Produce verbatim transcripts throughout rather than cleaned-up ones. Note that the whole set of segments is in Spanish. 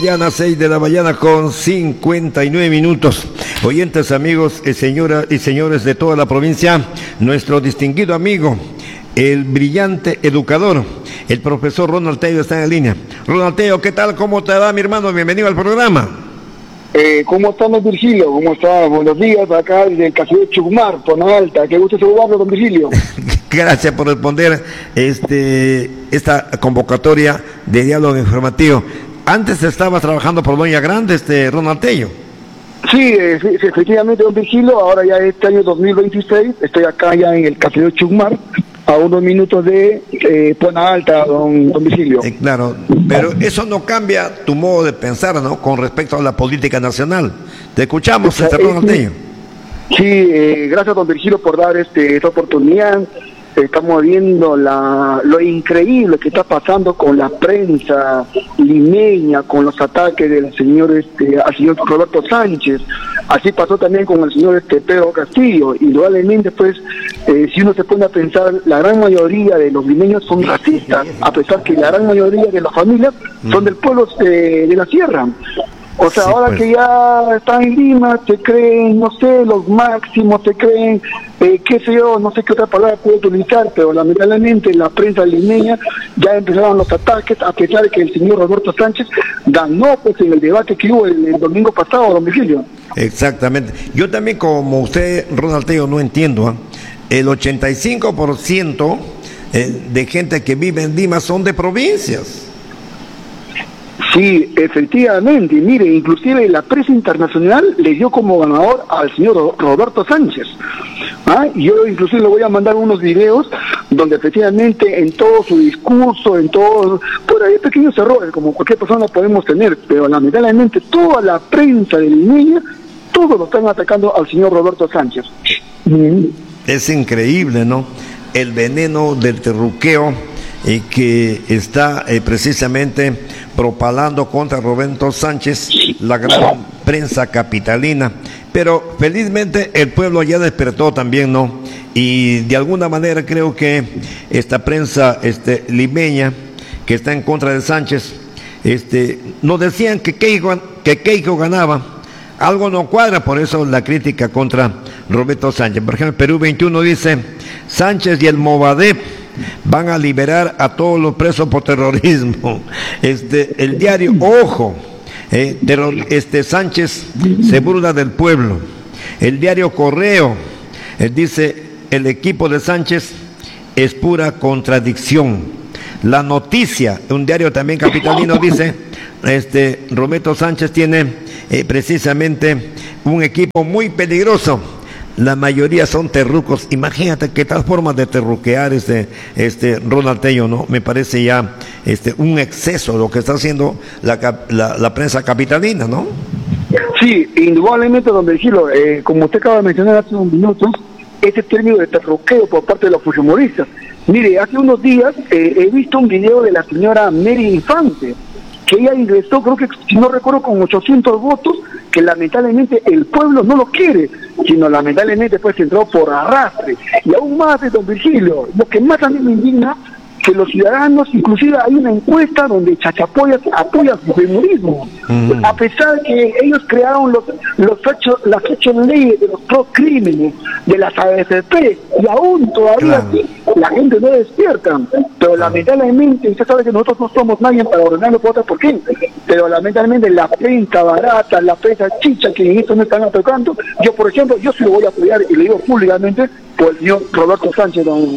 Mañana seis de la mañana con cincuenta y nueve minutos. Oyentes, amigos, eh, señoras y señores de toda la provincia, nuestro distinguido amigo, el brillante educador, el profesor Ronald Tello está en la línea. Ronald Tello, ¿qué tal? ¿Cómo te va, mi hermano? Bienvenido al programa. Eh, ¿Cómo estamos, Virgilio? ¿Cómo estás? Buenos días, acá desde el Caserío Chucumar, Pona Alta. Qué gusto saludarlo, don Virgilio. Gracias por responder este esta convocatoria de diálogo informativo. Antes estabas trabajando por Doña Grande, este Ronald Tello. Sí, eh, sí, efectivamente, don Virgilio. Ahora ya este año dos mil veintiséis estoy acá ya en el Caserío Chucumar, a unos minutos de eh, Pona Alta, don, don Virgilio. Eh, claro, pero eso no cambia tu modo de pensar, ¿no? Con respecto a la política nacional. Te escuchamos, este Ronald Tello. Sí, eh, gracias, don Virgilio, por dar este, esta oportunidad. Estamos viendo la, lo increíble que está pasando con la prensa limeña, con los ataques del señor este, al señor Roberto Sánchez. Así pasó también con el señor este, Pedro Castillo. Indudablemente, pues, eh, si uno se pone a pensar, la gran mayoría de los limeños son racistas, a pesar que la gran mayoría de las familias son del pueblo eh, de la sierra. O sea, sí, ahora pues, que ya están en Lima, se creen, no sé, los máximos, se creen, eh, qué sé yo, no sé qué otra palabra puedo utilizar, pero lamentablemente la prensa limeña ya empezaron los ataques, a pesar de que el señor Roberto Sánchez ganó pues en el debate que hubo el, el domingo pasado, don Virgilio. Exactamente. Yo también, como usted, Ronald Tello, no entiendo, ¿eh? El ochenta y cinco por ciento eh, de gente que vive en Lima son de provincias. Sí, efectivamente, mire, inclusive la prensa internacional le dio como ganador al señor Roberto Sánchez. ¿Ah? Yo inclusive le voy a mandar unos videos donde efectivamente en todo su discurso, en todo, por ahí pequeños errores, como cualquier persona podemos tener, pero lamentablemente toda la prensa de Limeña, todos lo están atacando al señor Roberto Sánchez. Mm. Es increíble, ¿no? El veneno del terruqueo eh, que está eh, precisamente propalando contra Roberto Sánchez la gran prensa capitalina. Pero felizmente el pueblo ya despertó también, ¿no? Y de alguna manera creo que esta prensa este, limeña que está en contra de Sánchez, este, nos decían que Keiko, que Keiko ganaba. Algo no cuadra, por eso la crítica contra Roberto Sánchez. Por ejemplo, Perú veintiuno dice: Sánchez y el Movadep van a liberar a todos los presos por terrorismo. Este, el diario Ojo, eh, terror, este Sánchez se burla del pueblo. El diario Correo eh, dice: el equipo de Sánchez es pura contradicción. La Noticia, un diario también capitalino, dice: este Roberto Sánchez tiene eh, precisamente un equipo muy peligroso. La mayoría son terrucos. Imagínate qué tal forma de terruquear este, este Ronald Tello, ¿no? Me parece ya este un exceso lo que está haciendo la, la, la prensa capitalina, ¿no? Sí, indudablemente, don Virgilio, eh, como usted acaba de mencionar hace unos minutos, ese término de terruqueo por parte de los fujimoristas. Mire, hace unos días eh, he visto un video de la señora Mary Infante, que ella ingresó, creo que, si no recuerdo, con ochocientos votos, que lamentablemente el pueblo no lo quiere, sino lamentablemente pues entró por arrastre. Y aún más de don Virgilio, lo que más a mí me indigna, que los ciudadanos, inclusive hay una encuesta donde Chachapoyas apoya su feminismo, mm. a pesar que ellos crearon los los hechos, las hechos leyes de los procrímenes, de las A F P, y aún todavía claro. la gente no despierta, pero lamentablemente, usted sabe que nosotros no somos nadie para ordenarlo por otra por qué, pero lamentablemente la prensa barata, la prensa chicha que en esto no están atacando, yo por ejemplo, yo sí lo voy a apoyar y le digo públicamente por el señor Roberto Sánchez, don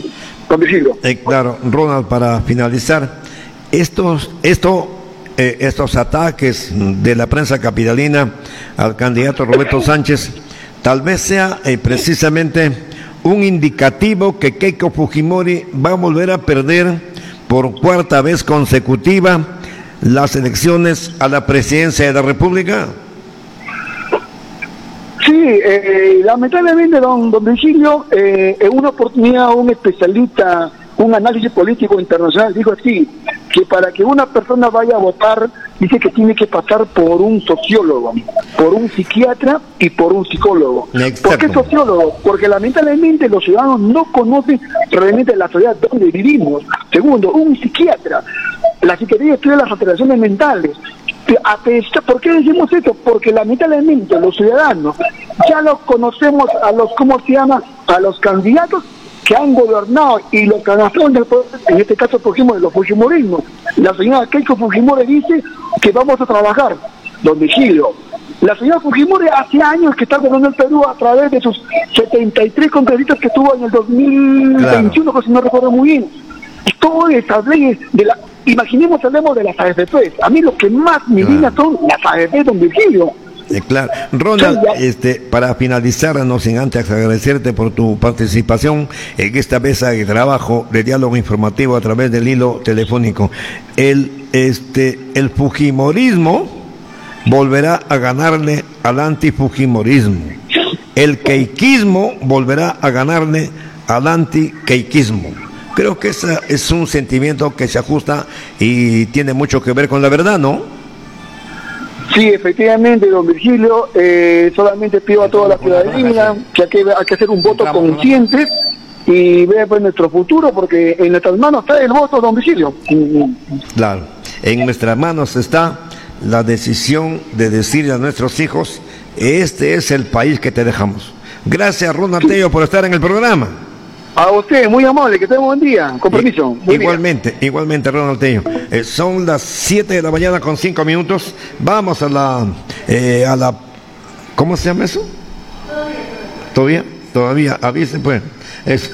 Eh, claro, Ronald, para finalizar, estos, esto, eh, estos ataques de la prensa capitalina al candidato Roberto Sánchez, tal vez sea eh, precisamente un indicativo que Keiko Fujimori va a volver a perder por cuarta vez consecutiva las elecciones a la presidencia de la República. Sí, eh, lamentablemente, don, don Virgilio, eh, en una oportunidad un especialista, un análisis político internacional dijo así, que para que una persona vaya a votar, dice que tiene que pasar por un sociólogo, por un psiquiatra y por un psicólogo. Exacto. ¿Por qué sociólogo? Porque lamentablemente los ciudadanos no conocen realmente la sociedad donde vivimos. Segundo, un psiquiatra. La psiquiatría estudia las alteraciones mentales. A pesar, ¿por qué decimos esto? Porque lamentablemente los ciudadanos ya los conocemos a los, ¿cómo se llama? A los candidatos que han gobernado y los que han estado en el poder, en este caso, por ejemplo, de los Fujimorismos. La señora Keiko Fujimori dice que vamos a trabajar, don Vigilio. La señora Fujimori hace años que está gobernando el Perú a través de sus setenta y tres congresistas que tuvo en el dos mil veintiuno, claro, que si no recuerdo muy bien. Y todas esas leyes de la... Imaginemos, hablemos de las A F P. A mí lo que más me digna son las A F P, don Virgilio. Eh, claro. Ronald, este, para finalizar, no sin antes agradecerte por tu participación en esta mesa de trabajo de diálogo informativo a través del hilo telefónico. El, este, el fujimorismo volverá a ganarle al antifujimorismo. El keikismo volverá a ganarle al anti-keikismo. Creo que ese es un sentimiento que se ajusta y tiene mucho que ver con la verdad, ¿no? Sí, efectivamente, don Virgilio, eh, solamente pido a toda la ciudadanía que hay que, hay que hacer un voto consciente y ver pues nuestro futuro, porque en nuestras manos está el voto, don Virgilio. Claro, en nuestras manos está la decisión de decirle a nuestros hijos, este es el país que te dejamos. Gracias, Ronald Tello, por estar en el programa. A usted, muy amable, que tenga un buen día. Con permiso. I, igualmente, día. igualmente, Ronald Tello. Eh, son las siete de la mañana con cinco minutos. Vamos a la, eh, a la, ¿cómo se llama eso? Todavía, todavía, avise pues. Es,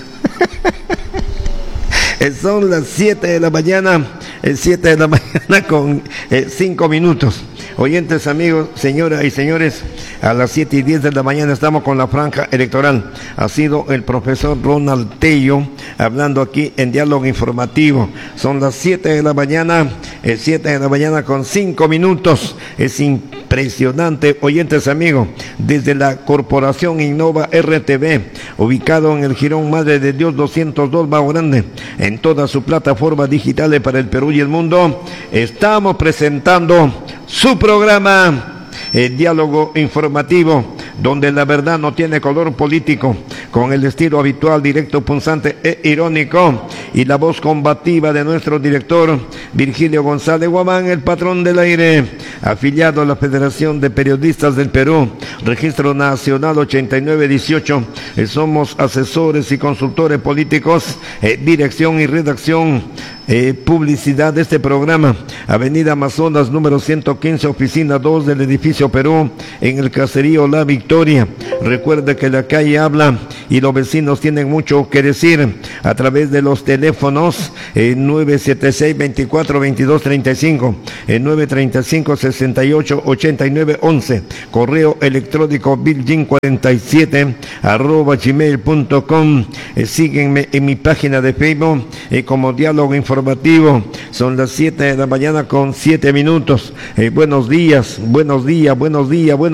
son las siete de la mañana, eh, siete de la mañana con eh, cinco minutos. Oyentes, amigos, señoras y señores, a las siete y diez de la mañana estamos con la franja electoral. Ha sido el profesor Ronald Tello hablando aquí en diálogo informativo. Son las siete de la mañana, eh, siete de la mañana con cinco minutos. Es impresionante, oyentes, amigos, desde la Corporación Innova R T V, ubicado en el Jirón Madre de Dios doscientos dos, Bajo Grande, en todas sus plataformas digitales para el Perú y el mundo, estamos presentando su programa, el diálogo informativo, donde la verdad no tiene color político, con el estilo habitual, directo, punzante e irónico, y la voz combativa de nuestro director Virgilio González Guamán, el patrón del aire, afiliado a la Federación de Periodistas del Perú, Registro Nacional ochenta y nueve dieciocho. Eh, somos asesores y consultores políticos, eh, dirección y redacción, eh, publicidad de este programa, Avenida Amazonas número ciento quince, oficina dos del edificio Perú, en el caserío La Victoria. Recuerde que la calle habla y los vecinos tienen mucho que decir a través de los teléfonos eh, nueve siete seis, veinticuatro, veintidós, treinta y cinco, eh, nueve treinta y cinco, sesenta y ocho, ochenta y nueve, once, correo electrónico virgin cuarenta y siete arroba gmail punto com. eh, síguenme en mi página de Facebook eh, como Diálogo Informativo. Son las siete de la mañana con siete minutos. eh, buenos días, buenos días, buenos días, buenos